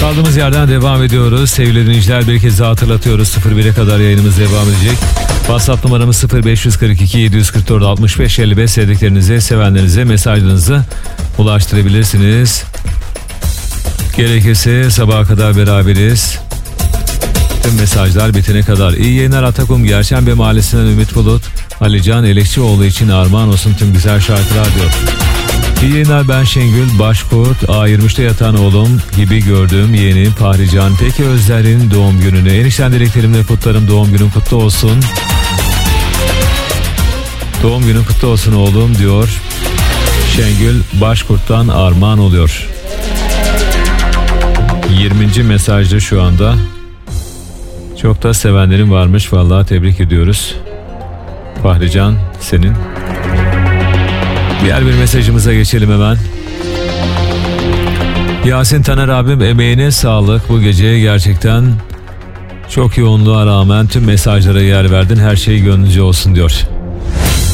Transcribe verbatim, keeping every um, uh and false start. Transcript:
Kaldığımız yerden devam ediyoruz. Sevgili dinleyiciler, bir kez daha hatırlatıyoruz. sıfır bire kadar yayınımız devam edecek. WhatsApp numaramız sıfır beş kırk iki yedi yüz kırk dört altmış beş elli beş. Sevdiklerinize, sevenlerinize mesajlarınızı ulaştırabilirsiniz. Gerekirse sabaha kadar beraberiz. Tüm mesajlar bitene kadar. İyi yayınlar Atakum. Gerşenbe Mahallesi'nden Ümit Bulut. Alican Elekçioğlu için armağan olsun tüm güzel şarkılar diyor. İyi yayınlar, ben Şengül Başkurt. A yirmi üçte yatan oğlum gibi gördüğüm yeğenim Fahrican Peki Özler'in doğum gününü. Enişten dileklerimle kutlarım, doğum günün kutlu olsun. Doğum günün kutlu olsun oğlum diyor. Şengül Başkurt'tan armağan oluyor. yirminci mesajda şu anda. Çok da sevenlerin varmış, vallahi tebrik ediyoruz. Fahrican senin. Diğer bir mesajımıza geçelim hemen. Yasin Taner abim, emeğine sağlık. Bu gece gerçekten çok yoğunluğa rağmen tüm mesajlara yer verdin. Her şey gönlünce olsun diyor.